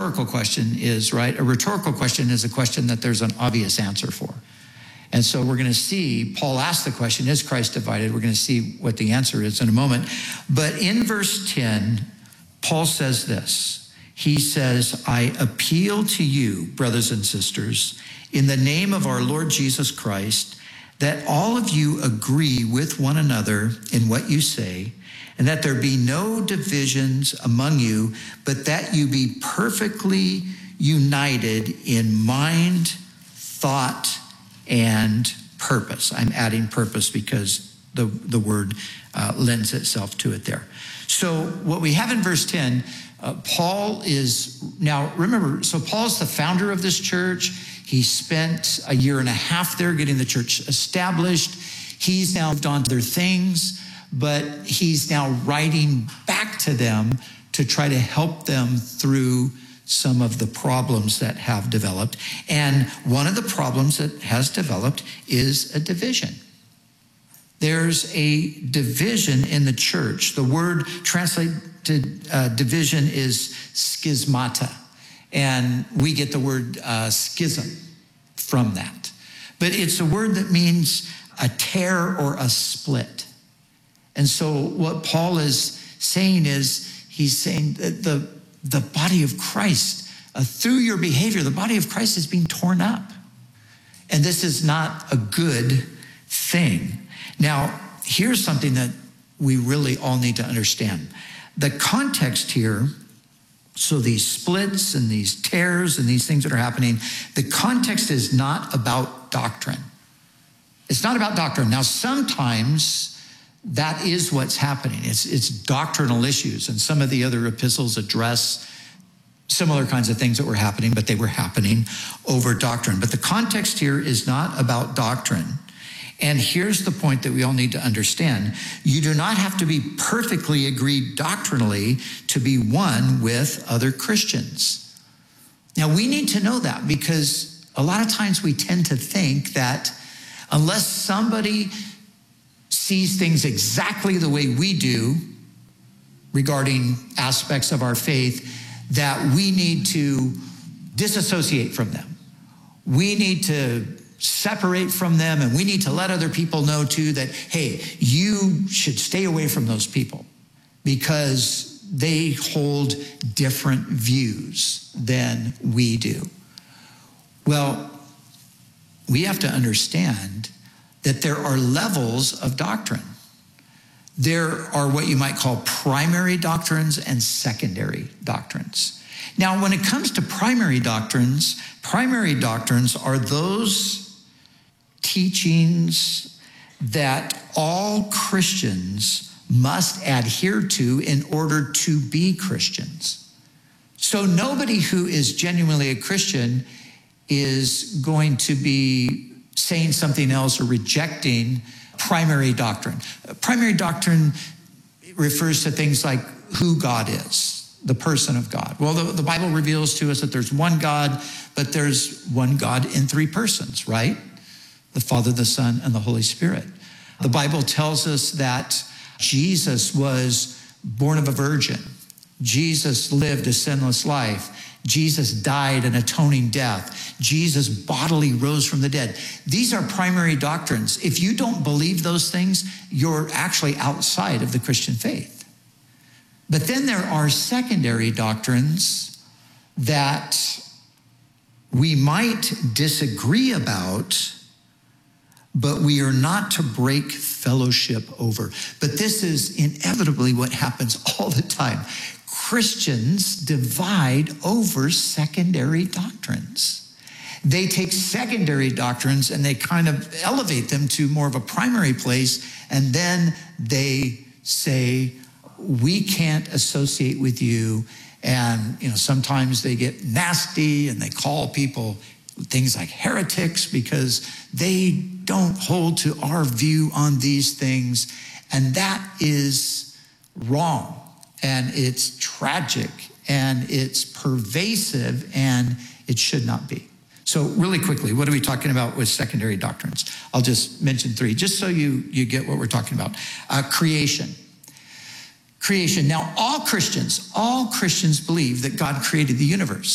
rhetorical question is, right? A rhetorical question is a question that there's an obvious answer for. And so we're going to see, Paul asked the question, is Christ divided? We're going to see what the answer is in a moment. But in verse 10, Paul says this. He says, I appeal to you, brothers and sisters, in the name of our Lord Jesus Christ, that all of you agree with one another in what you say, and that there be no divisions among you, but that you be perfectly united in mind, thought, and purpose. I'm adding purpose because the word lends itself to it there. So what we have in verse 10, Paul is, now remember, so Paul's the founder of this church. He spent a year and a half there getting the church established. He's now moved on to their things, but he's now writing back to them to try to help them through some of the problems that have developed. And one of the problems that has developed is a division. There's a division in the church. The word translated division is schismata. And we get the word schism from that. But it's a word that means a tear or a split. And so what Paul is saying is, he's saying that the body of Christ, through your behavior, the body of Christ is being torn up. And this is not a good thing. Now, here's something that we really all need to understand. The context here, so these splits and these tears and these things that are happening, the context is not about doctrine. It's not about doctrine. Now, sometimes that is what's happening. It's doctrinal issues, and some of the other epistles address similar kinds of things that were happening, but they were happening over doctrine. But the context here is not about doctrine. And here's the point that we all need to understand. You do not have to be perfectly agreed doctrinally to be one with other Christians. Now, we need to know that, because a lot of times we tend to think that unless somebody sees things exactly the way we do regarding aspects of our faith, that we need to disassociate from them. We need to separate from them, and we need to let other people know too that, hey, you should stay away from those people because they hold different views than we do. Well, we have to understand that there are levels of doctrine. There are what you might call primary doctrines and secondary doctrines. Now, when it comes to primary doctrines are those teachings that all Christians must adhere to in order to be Christians. So nobody who is genuinely a Christian is going to be saying something else or rejecting primary doctrine. Primary doctrine refers to things like who God is, the person of God. Well, the Bible reveals to us that there's one God, but there's one God in three persons, right? The Father, the Son, and the Holy Spirit. The Bible tells us that Jesus was born of a virgin. Jesus lived a sinless life. Jesus died an atoning death. Jesus bodily rose from the dead. These are primary doctrines. If you don't believe those things, you're actually outside of the Christian faith. But then there are secondary doctrines that we might disagree about, but we are not to break fellowship over. But this is inevitably what happens all the time. Christians divide over secondary doctrines. They take secondary doctrines and they kind of elevate them to more of a primary place, and then they say, we can't associate with you. And sometimes they get nasty and they call people things like heretics because they don't hold to our view on these things. And that is wrong. And it's tragic and it's pervasive and it should not be. So really quickly, what are we talking about with secondary doctrines? I'll just mention three, just so you get what we're talking about. Creation. Now, all Christians believe that God created the universe.